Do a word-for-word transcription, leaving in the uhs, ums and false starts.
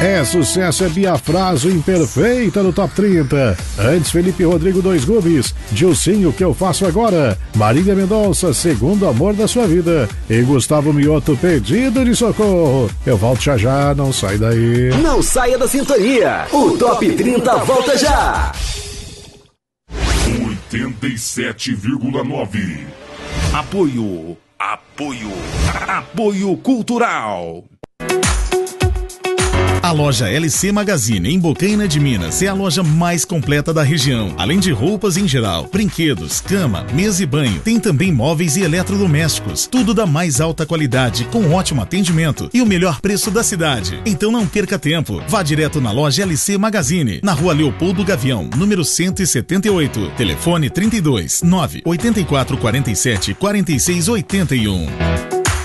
É sucesso, é Biafraso imperfeita no Top trinta. Antes, Felipe Rodrigo Dois Gomes, Dilcinho, o que eu faço agora? Marília Mendonça, Segundo Amor da Sua Vida. E Gustavo Mioto, Pedido de Socorro. Eu volto já já, não sai daí. Não saia da sintonia. O Top trinta volta já. oitenta e sete vírgula nove. Apoio. Apoio. Apoio cultural. A loja L C Magazine, em Bocaina de Minas, é a loja mais completa da região. Além de roupas em geral, brinquedos, cama, mesa e banho, tem também móveis e eletrodomésticos. Tudo da mais alta qualidade, com ótimo atendimento e o melhor preço da cidade. Então não perca tempo. Vá direto na loja L C Magazine, na rua Leopoldo Gavião, número cento e setenta e oito. Telefone trinta e dois, nove, oitenta e quatro, quarenta e sete, quarenta e seis, oitenta e um.